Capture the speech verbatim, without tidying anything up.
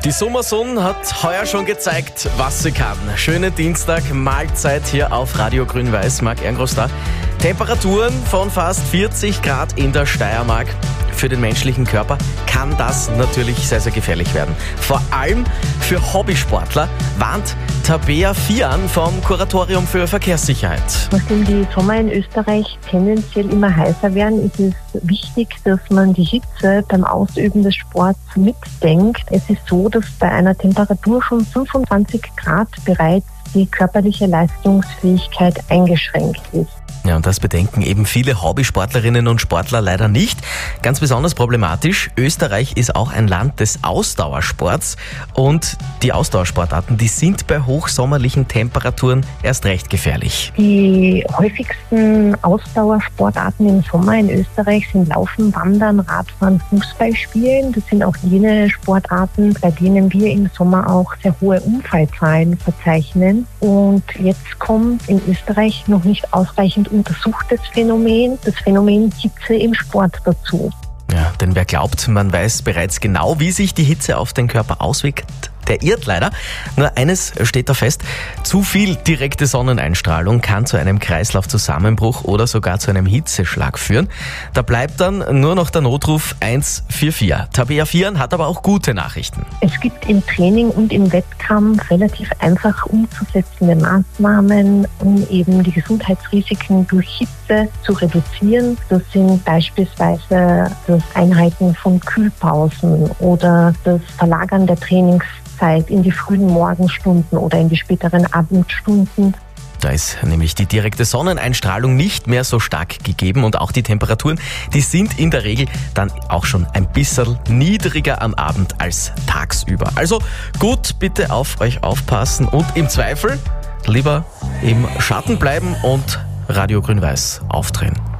Die Sommersonne hat heuer schon gezeigt, was sie kann. Schöne Dienstag-Mahlzeit hier auf Radio Grün-Weiß. Marc Erngroß da. Temperaturen von fast vierzig Grad in der Steiermark. Für den menschlichen Körper kann das natürlich sehr, sehr gefährlich werden. Vor allem für Hobbysportler, warnt Tabea Fian vom Kuratorium für Verkehrssicherheit. Nachdem die Sommer in Österreich tendenziell immer heißer werden, ist es wichtig, dass man die Hitze beim Ausüben des Sports mitdenkt. Es ist so, dass bei einer Temperatur von fünfundzwanzig Grad bereits die körperliche Leistungsfähigkeit eingeschränkt ist. Ja, und das bedenken eben viele Hobbysportlerinnen und Sportler leider nicht. Ganz besonders problematisch, Österreich ist auch ein Land des Ausdauersports und die Ausdauersportarten, die sind bei hochsommerlichen Temperaturen erst recht gefährlich. Die häufigsten Ausdauersportarten im Sommer in Österreich sind Laufen, Wandern, Radfahren, Fußballspielen. Das sind auch jene Sportarten, bei denen wir im Sommer auch sehr hohe Unfallzahlen verzeichnen. Und jetzt kommt in Österreich noch nicht ausreichend untersuchtes Phänomen, das Phänomen Hitze im Sport dazu. Ja, denn wer glaubt, man weiß bereits genau, wie sich die Hitze auf den Körper auswirkt, der irrt leider. Nur eines steht da fest: Zu viel direkte Sonneneinstrahlung kann zu einem Kreislaufzusammenbruch oder sogar zu einem Hitzeschlag führen. Da bleibt dann nur noch der Notruf eins vier vier. Tabea Fian hat aber auch gute Nachrichten. Es gibt im Training und im Wettkampf relativ einfach umzusetzende Maßnahmen, um eben die Gesundheitsrisiken durch Hitze zu reduzieren. Das sind beispielsweise das Einhalten von Kühlpausen oder das Verlagern der Trainings Zeit in die frühen Morgenstunden oder in die späteren Abendstunden. Da ist nämlich die direkte Sonneneinstrahlung nicht mehr so stark gegeben und auch die Temperaturen, die sind in der Regel dann auch schon ein bisschen niedriger am Abend als tagsüber. Also gut, bitte auf euch aufpassen und im Zweifel lieber im Schatten bleiben und Radio Grün-Weiß aufdrehen.